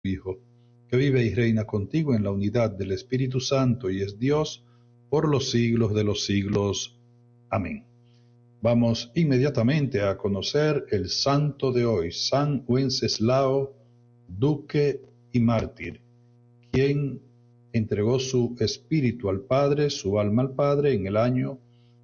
Hijo, que vive y reina contigo en la unidad del Espíritu Santo y es Dios por los siglos de los siglos. Amén. Vamos inmediatamente a conocer el santo de hoy, San Wenceslao, duque y mártir, quien entregó su espíritu al Padre, su alma al Padre, en el año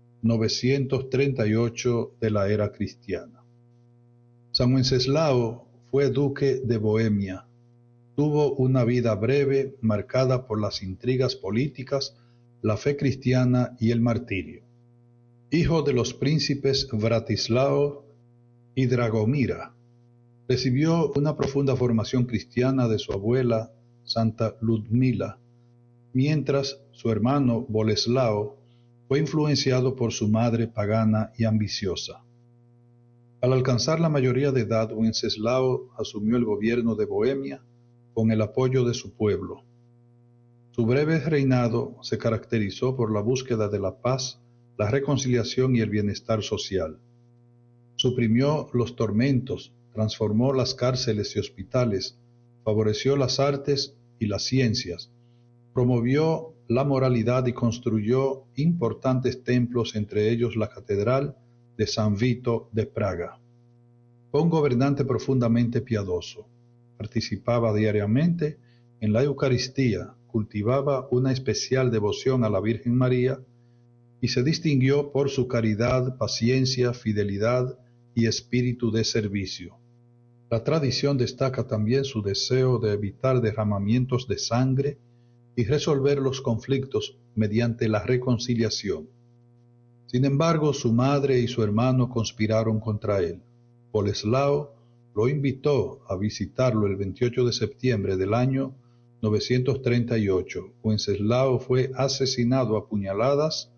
938 de la era cristiana. San Wenceslao fue duque de Bohemia. Tuvo una vida breve marcada por las intrigas políticas, la fe cristiana y el martirio. Hijo de los príncipes Vratislao y Dragomira, recibió una profunda formación cristiana de su abuela, Santa Ludmila, mientras su hermano Boleslao fue influenciado por su madre pagana y ambiciosa. Al alcanzar la mayoría de edad, Wenceslao asumió el gobierno de Bohemia con el apoyo de su pueblo. Su breve reinado se caracterizó por la búsqueda de la paz, la reconciliación y el bienestar social. Suprimió los tormentos, transformó las cárceles y hospitales, favoreció las artes y las ciencias, promovió la moralidad y construyó importantes templos, entre ellos la Catedral de San Vito de Praga. Fue un gobernante profundamente piadoso. Participaba diariamente en la Eucaristía, cultivaba una especial devoción a la Virgen María y se distinguió por su caridad, paciencia, fidelidad y espíritu de servicio. La tradición destaca también su deseo de evitar derramamientos de sangre y resolver los conflictos mediante la reconciliación. Sin embargo, su madre y su hermano conspiraron contra él. Boleslao lo invitó a visitarlo el 28 de septiembre del año 938. Wenceslao fue asesinado a puñaladas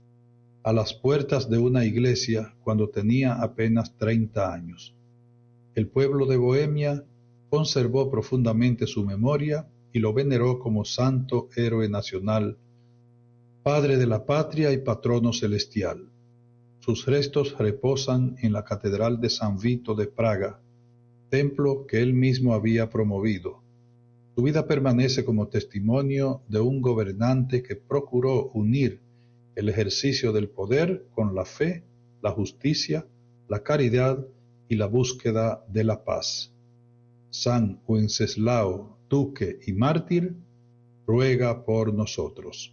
a las puertas de una iglesia cuando tenía apenas 30 años. El pueblo de Bohemia conservó profundamente su memoria y lo veneró como santo héroe nacional, padre de la patria y patrono celestial. Sus restos reposan en la Catedral de San Vito de Praga, templo que él mismo había promovido. Su vida permanece como testimonio de un gobernante que procuró unir el ejercicio del poder con la fe, la justicia, la caridad y la búsqueda de la paz. San Wenceslao, duque y mártir, ruega por nosotros.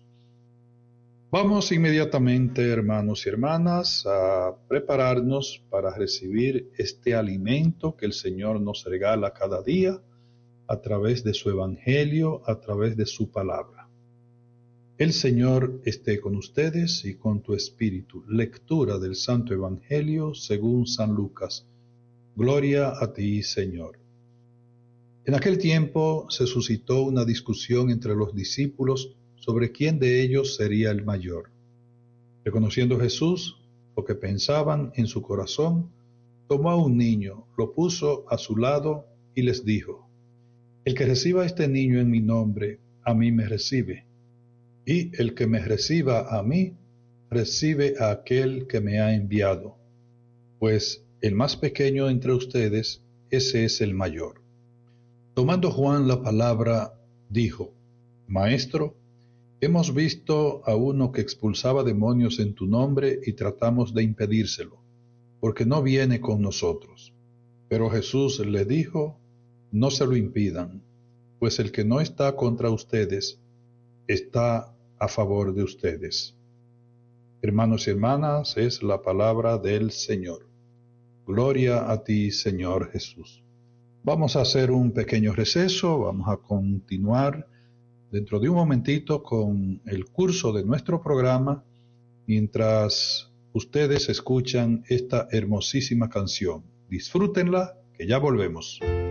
Vamos inmediatamente, hermanos y hermanas, a prepararnos para recibir este alimento que el Señor nos regala cada día a través de su Evangelio, a través de su palabra. El Señor esté con ustedes y con tu espíritu. Lectura del Santo Evangelio según San Lucas. Gloria a ti, Señor. En aquel tiempo se suscitó una discusión entre los discípulos sobre quién de ellos sería el mayor. Reconociendo Jesús lo que pensaban en su corazón, tomó a un niño, lo puso a su lado y les dijo: El que reciba a este niño en mi nombre, a mí me recibe. Y el que me reciba a mí, recibe a aquel que me ha enviado. Pues el más pequeño entre ustedes, ese es el mayor. Tomando Juan la palabra, dijo: Maestro, hemos visto a uno que expulsaba demonios en tu nombre y tratamos de impedírselo, porque no viene con nosotros. Pero Jesús le dijo: No se lo impidan, pues el que no está contra ustedes, está a favor de ustedes. Hermanos y hermanas, es la palabra del Señor. Gloria a ti, Señor Jesús. Vamos a hacer un pequeño receso, vamos a continuar dentro de un momentito con el curso de nuestro programa, mientras ustedes escuchan esta hermosísima canción. Disfrútenla, que ya volvemos.